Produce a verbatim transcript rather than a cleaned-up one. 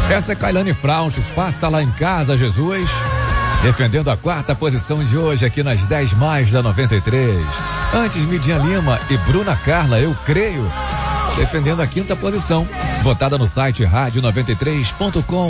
Essa é Kailane Fraunches, passa lá em casa, Jesus. Defendendo a quarta posição de hoje aqui nas dez mais da noventa e três. Antes, Midian Lima e Bruna Carla, Eu Creio. Defendendo a quinta posição. Votada no site rádio noventa e três ponto com.